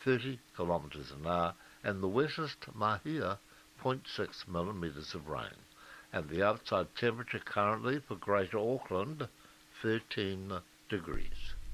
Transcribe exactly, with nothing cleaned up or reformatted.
thirty kilometres an hour, and the wettest Mahia, zero point six millimetres of rain. And the outside temperature currently for Greater Auckland, thirteen degrees.